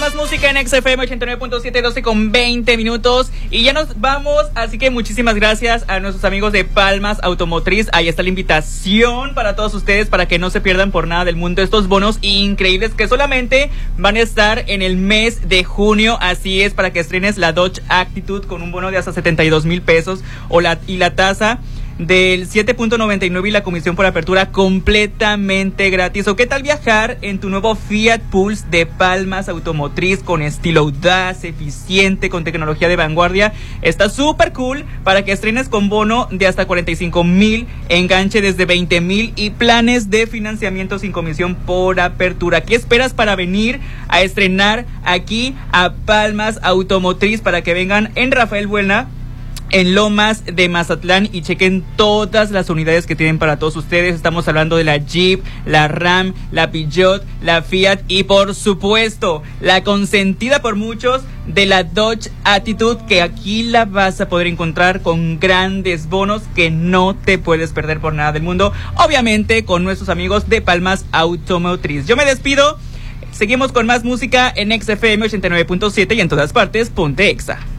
Más música en XFM 89.7, 12:20 y ya nos vamos, así que muchísimas gracias a nuestros amigos de Palmas Automotriz. Ahí está la invitación para todos ustedes para que no se pierdan por nada del mundo estos bonos increíbles que solamente van a estar en el mes de junio. Así es, para que estrenes la Dodge Attitude con un bono de hasta 72,000 pesos y la tasa del 7.99 y la comisión por apertura completamente gratis. ¿O qué tal viajar en tu nuevo Fiat Pulse de Palmas Automotriz con estilo audaz, eficiente, con tecnología de vanguardia? Está súper cool para que estrenes con bono de hasta 45,000, enganche desde 20,000 y planes de financiamiento sin comisión por apertura. ¿Qué esperas para venir a estrenar aquí a Palmas Automotriz? Para que vengan en Rafael Buelna, en Lomas de Mazatlán, y chequen todas las unidades que tienen para todos ustedes. Estamos hablando de la Jeep, la Ram, la Peugeot, la Fiat y por supuesto la consentida por muchos de la Dodge Attitude, que aquí la vas a poder encontrar con grandes bonos que no te puedes perder por nada del mundo, obviamente con nuestros amigos de Palmas Automotriz. Yo me despido, seguimos con más música en XFM 89.7 y en todas partes, ponte Exa.